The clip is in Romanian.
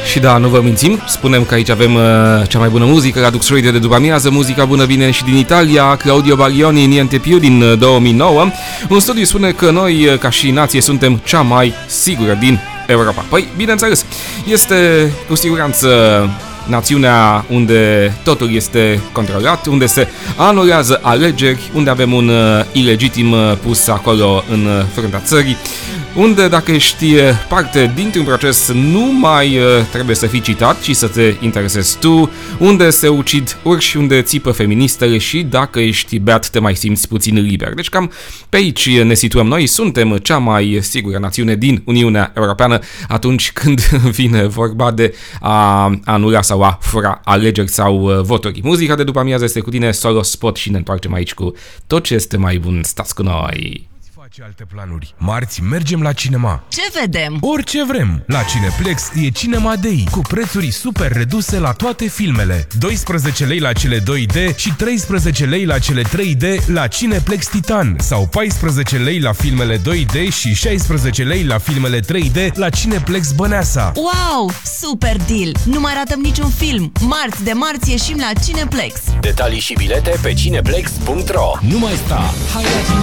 Și da, nu vă mințim, spunem că aici avem cea mai bună muzică, la Dux Radio de după amiază, muzica bună vine și din Italia, Claudio Baglioni, Niente Più din 2009. Un studiu spune că noi, ca și nație, suntem cea mai sigură din Europa. Păi, bineînțeles, este cu siguranță națiunea unde totul este controlat, unde se anulează alegeri, unde avem un ilegitim pus acolo în fruntea țării, unde dacă ești parte dintr-un proces nu mai trebuie să fii citat, ci să te interesezi tu, unde se ucid urși, unde țipă feministele și dacă ești beat te mai simți puțin liber. Deci cam pe aici ne situăm noi, suntem cea mai sigură națiune din Uniunea Europeană atunci când vine vorba de a anula sau a fura alegeri sau voturi. Muzica de după amiază este cu tine, Solo Spot, și ne întoarcem aici cu tot ce este mai bun. Stați cu noi! Ce alte planuri? Marți mergem la cinema. Ce vedem? Orice vrem. La Cineplex e Cinema Day, cu prețuri super reduse la toate filmele. 12 lei la cele 2D și 13 lei la cele 3D la Cineplex Titan, sau 14 lei la filmele 2D și 16 lei la filmele 3D la Cineplex Băneasa. Wow! Super deal! Nu mai ratăm niciun film. Marți de marți ieșim la Cineplex. Detalii și bilete pe cineplex.ro. Nu mai sta! Hai la